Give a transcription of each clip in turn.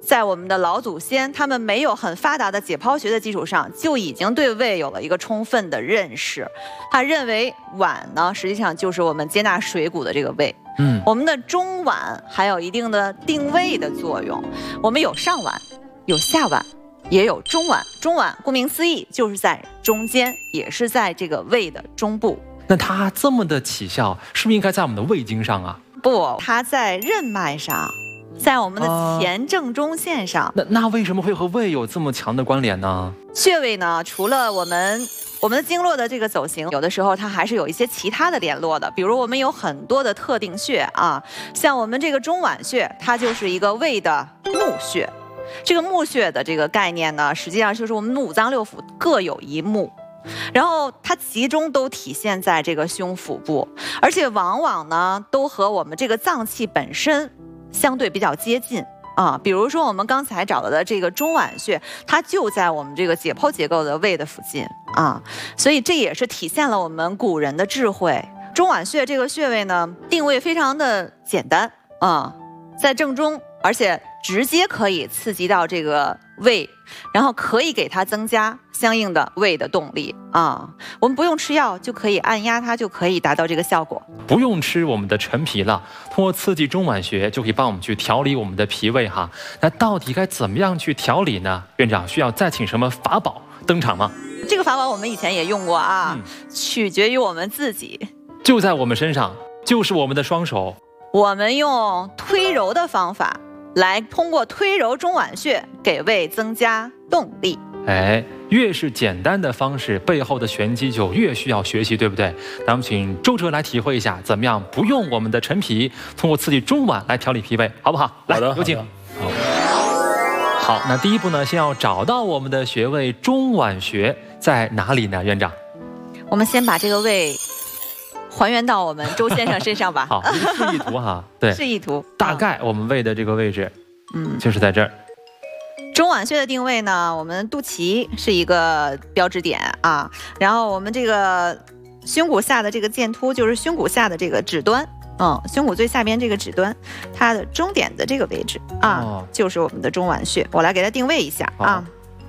在我们的老祖先他们没有很发达的解剖学的基础上，就已经对胃有了一个充分的认识。他认为脘呢，实际上就是我们接纳水谷的这个胃。我们的中脘还有一定的定位的作用。我们有上脘，有下脘，也有中脘。中脘顾名思义就是在中间，也是在这个胃的中部。 那它这么的起效，是不是应该在我们的胃经上啊？ 不，它在任脉上。在我们的前正中线上。 那为什么会和胃有这么强的关联呢？ 穴位呢，除了我们的经络的这个走形，有的时候它还是有一些其他的联络的。比如我们有很多的特定穴啊，像我们这个中脘穴，它就是一个胃的募穴。这个募穴的这个概念呢，实际上就是我们五脏六腑各有一募。然后它集中都体现在这个胸腹部，而且往往呢都和我们这个脏器本身相对比较接近啊。比如说我们刚才找到的这个中脘穴，它就在我们这个解剖结构的胃的附近啊，所以这也是体现了我们古人的智慧。中脘穴这个穴位呢，定位非常的简单啊，在正中，而且直接可以刺激到这个胃，然后可以给它增加相应的胃的动力啊。我们不用吃药就可以按压它，就可以达到这个效果。 不用吃我们的陈皮了，通过刺激中脘穴就可以帮我们去调理我们的脾胃哈。那到底该怎么样去调理呢？院长需要再请什么法宝登场吗？ 这个法宝我们以前也用过啊，取决于我们自己， 就在我们身上，就是我们的双手。 我们用推揉的方法来通过推揉中脘穴给胃增加动力。 越是简单的方式，背后的玄机就越需要学习，对不对？那我们请周哲来体会一下，怎么样不用我们的陈皮，通过刺激中脘来调理脾胃，好不好？来，有请。好，那第一步呢，先要找到我们的穴位中脘穴在哪里呢？院长， 我们先把这个胃还原到我们周先生身上吧。 好，示意图哈，对， 示意图， 大概我们胃的这个位置，就是在这儿。 中脘穴的定位呢，我们肚脐是一个标志点啊，然后我们这个胸骨下的这个剑突就是胸骨下的这个指端，胸骨最下边这个指端，它的中点的这个位置啊，就是我们的中脘穴。我来给它定位一下啊。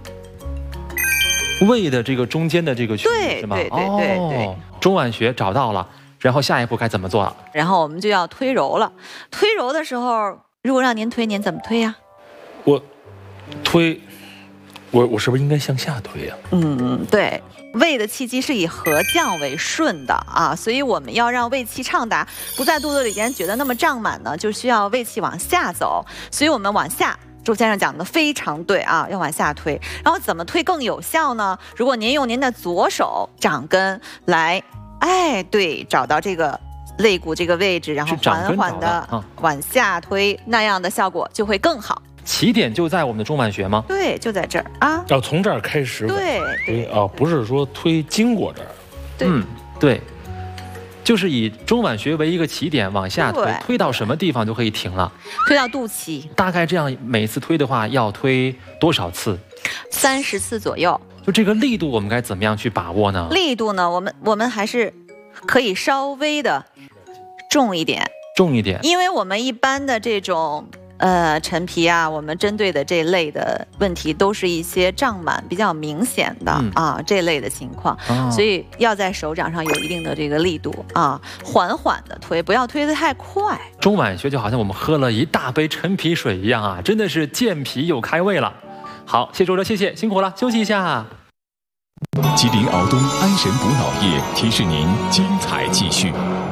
胃的这个中间的这个区域是吗？ 对， 中脘穴找到了，然后下一步该怎么做了？ 然后我们就要推揉了。推揉的时候，如果让您推，您怎么推呀？ 我是不是应该向下推呀？ 对，胃的气机是以合降为顺的啊，所以我们要让胃气畅达，不在肚子里边觉得那么胀满呢，就需要胃气往下走，所以我们往下。周先生讲的非常对啊，要往下推。然后怎么推更有效呢？如果您用您的左手掌根来，对，找到这个肋骨这个位置，然后缓缓的往下推，那样的效果就会更好。 起点就在我们的中脘穴吗？ 对，就在这儿啊。 要从这儿开始对啊，不是说推经过这儿。 对，就是以中脘穴为一个起点往下推，推到什么地方就可以停了？ 推到肚脐。 大概这样，每次推的话要推多少次 ？30次左右。 就这个力度，我们该怎么样去把握呢？ 力度呢，我们还是可以稍微的重一点，因为我们一般的这种陈皮啊，我们针对的这类的问题都是一些胀满比较明显的这类的情况，所以要在手掌上有一定的这个力度啊，缓缓的推，不要推得太快。 中脘穴就好像我们喝了一大杯陈皮水一样啊，真的是健脾又开胃了。好，谢周哲，谢谢，辛苦了，休息一下。 吉林敖东安神补脑液提示您精彩继续。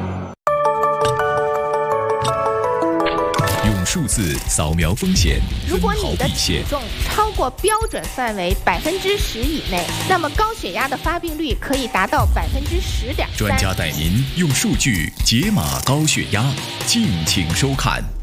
用数字扫描风险， 如果你的体重超过标准范围10%以内，那么高血压的发病率可以达到10.3%。 专家带您用数据解码高血压，敬请收看。